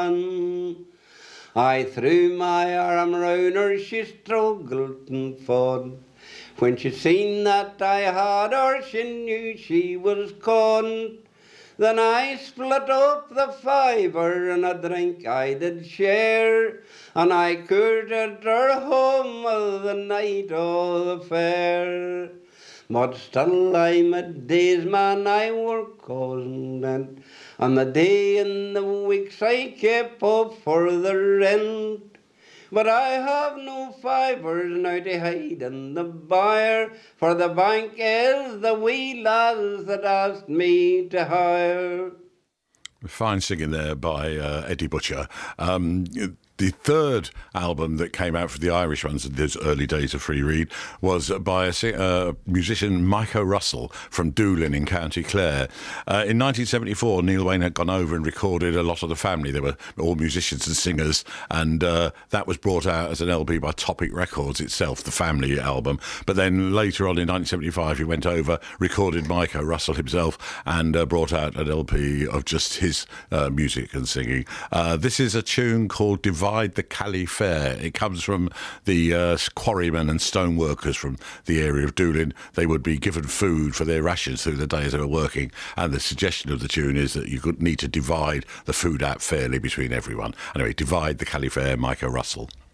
man. I threw my arm round her, she struggled and fought. When she seen that I had her, she knew she was caught. Then I split up the fiver and a drink I did share, and I courted her home of the night of the fair. But still I'm a day's man, I work constant, and the day and the weeks I keep up for the rent. But I have no fivers now to hide in the byre, for the bank is the wee lads that asked me to hire. Fine singing there by Eddie Butcher. The third album that came out for the Irish ones in those early days of Free Reed was by a musician, Micah Russell, from Doolin in County Clare. In 1974, Neil Wayne had gone over and recorded a lot of the family. They were all musicians and singers, and that was brought out as an LP by Topic Records itself, the family album. But then later on in 1975, he went over, recorded Micah Russell himself, and brought out an LP of just his music and singing. This is a tune called Divide the Cally Fair. It comes from the quarrymen and stoneworkers from the area of Doolin. They would be given food for their rations through the day as they were working, and the suggestion of the tune is that you could need to divide the food out fairly between everyone. Anyway, Divide the Cally Fair, Micah Russell.